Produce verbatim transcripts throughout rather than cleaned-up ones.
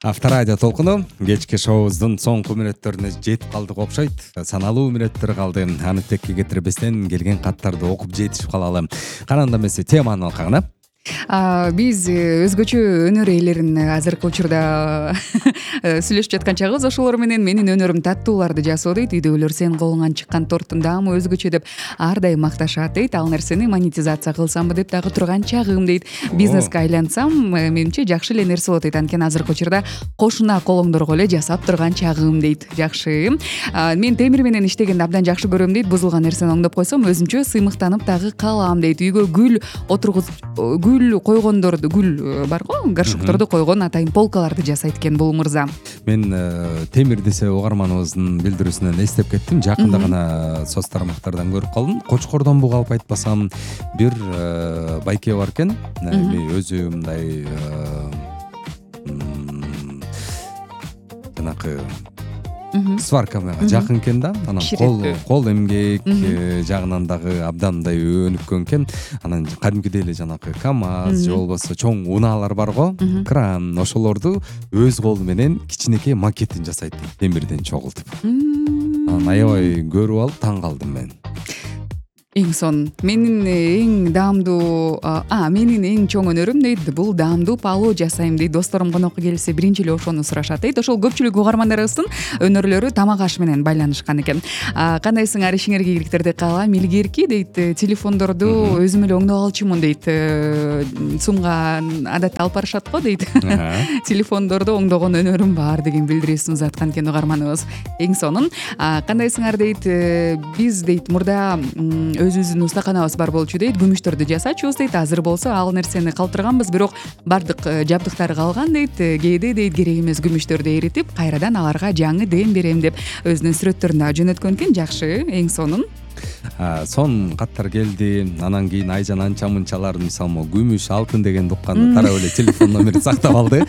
Авторадио толкуну кечки шоубуздун соңку мүнөттөрүнө жетип калдык окшойт. Саналуу мүнөттөр калды. Аны текке кетирбестен келген каттарды окуп жетишип калалы. Кананда эмесе теманын алкагына биз өзгөчө өнөр ээлерин азыркы учурда сүйлөшүп жаткан чагыбыз. Ошолор менен менин өнөрүм таттууларды жасоо дейт. Үйдөгүлөр сен колуңан чыккан торттун даамы өзгөчө деп ар дайым макташат дейт. Ал нерсени монетизация кылсамбы деп дагы турган чагым дейт. Бизнеске айлансам менимче жакшы эле нерсе болот дейт. Анткени азыркы учурда кошуна колуңдорго эле жасап турган чагым дейт. Жакшы. Мен темир менен иштегенди абдан жакшы көрөм дейт. Бузулган нерсени оңдоп койсом өзүмчө сыймыктанып дагы калам дейт. Үйгө гүл отургуз гүл койгондорду, гүл барго, горшокторду койгон атайын полкаларды жасайт экен бул мырза. Мен темир десе угарманыбыздын билдирүүсүнөн эстеп кеттим. Жакында гана соц тармактардан көрүп калдым. Кочкордон бугалып айтпасам бир байке бар экен. Өзү мындай жанакы сваркага жакын экен да. Анан кол кол эмгек жагынан дагы абдан мындай өнүккөн экен. Анан кадимкидей эле жанакы КамАЗ же болбосо чоң унаалар барго, кран, ошолорду өз колу менен кичинекей макетин жасайт дейт, темирден чогултуп. Анан аябай көрүп алып таң калдым мен. Эң сонун. Менин эң даамдуу, а менин эң чоң өнөрүм дейт, бул даамдуу палоо жасайм дейт. Досторум конокко келсе биринчи эле ошону сурашат дейт. Ошол көпчүлүк угармандарыбыздын өнөрлөрү тамак аш менен байланышкан экен. Кандайсыңар, ишиңерге ийгиликтерди каалайм. Илгерки дейт, телефондорду өзүм эле оңдоп алчумун дейт. Сумга адатта алып барышат го дейт. Телефондорду оңдогон өнөрүм бар деген билдирүүсүн узаткан экен угарманыбыз. Эң сонун. Кандайсыңар дейт, биз дейт мурда өзүбүздүн устаканабыз бар болчу дейт, күмүштөрдү жасачубуз дейт. Азыр болсо ал нерсени калтырганбыз, бирок бардык жабдыктары калган дейт. Кээде дейт керек эмес күмүштөрдү эритип, кайрадан аларга жаңы дем берем деп өзүнүн сүрөттөрүнө жөнөткөн экен. Жакшы, эң сонун. Сонун каттар келди. Анан кийин айжан анча мынчалар, мисалы күмүш, алтын дегенди укканда тарап эле телефон номерин сактап алды.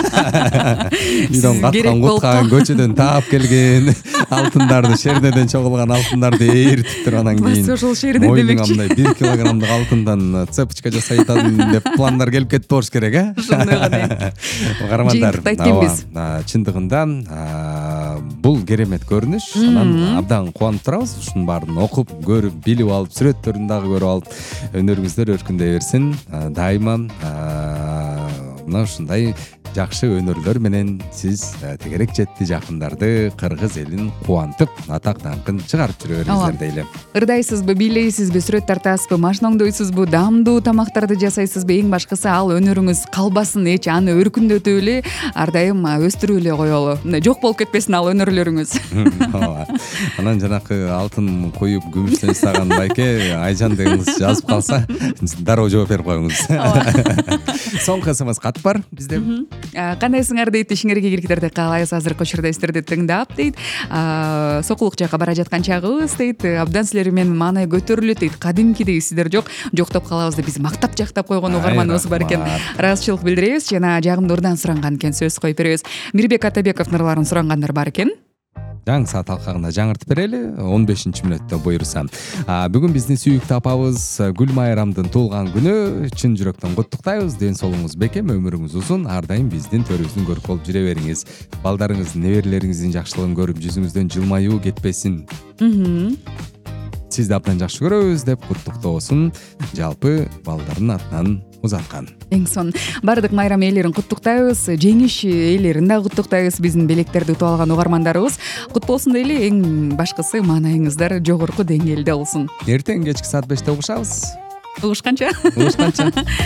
Үйдөн каткан куткан, көчөдөн таап келген алтындарды, шернеден чогулган алтындарды ээритип туруп анан кийин ошол шерде демекчи. Мындай бир килограммдык алтындан цепочка жасайт деп пландар келип кетти болуш керек, э? Ошондой гана. Угармандар, чындыгында бул керемет көрүнүш. Анан абдан кубанып турабыз. Ушунун баарын окуп, көрүп, билип алып, сүрөттөрүн дагы көрүп алып, өнөрүңүздөр өркүндөй берсин. Дайыма мына ушундай жакшы өнөрлөр менен сиз тегерек жетти жакындарды, кыргыз элин кубантып, атак даңкын чыгарып жүрө бериңиздер дейли. Ырдайсызбы, бийлейсизби, сүрөт тартасызбы, машина оңдойсузбу, даамдуу тамактарды жасайсызбы, эң башкысы ал өнөрүңүз калбасын, эч аны өркүндөтүп эле, ар дайым өстүрүп эле коелу. Жок болуп кетпесин ал өнөрлөрүңүз. Анан жанакы алтын коюп күмүштөн жасаган байке Айжан дегениңиз жазып калса, дароо жооп берип коюңуз. Соңку смс кат бар бизде. Кандайсыңар дейт, ишиңерге ийгиликтерди каалайбыз. Азыркы учурда сиздерди тыңдап дейт. Сокулук жакка бара жаткан чагыбыз дейт. Абдан силер менен маанай көтөрүлөт дейт. Кадимкидей сиздер жок, жоктоп калабыз деп биз мактап жактап койгон угарманыбыз бар экен. Ыраазычылык билдиребиз. Жана жагымдуу суранган экен, сөз коюп беребиз. Мирбек Атабеков нурларын сурангандар бар экен. Жаңы саат алкагында жаңыртып берели, он бешинчи мүнөттө буйруса. Бүгүн биздин сүйүктүү апабыз Гүлмайрамдын туулган күнү. Чын жүрөктөн куттуктайбыз. Ден соолугуңуз бекем, өмүрүңүз узун, ар дайым биздин төрүбүздүн көрүп болуп жүрө бериңиз. Балдарыңыздын, неберелериңиздин жакшылыгын көрүп жүзүңүздөн жылмаюу кетпесин. Сизди абдан жакшы көрөбүз деп куттуктоосун жалпы балдардын атынан узаткан. Эң сонун. Бардык майрам ээлерин куттуктайбыз, жеңиш ээлерин да куттуктайбыз. Биздин белектерди утуп алган угармандарыбыз кут болсун дейли. Эң башкысы маанайыңыздар жогорку деңгээлде болсун. Эртең кечки саат беште угушабыз. Угушканча. Угушканча.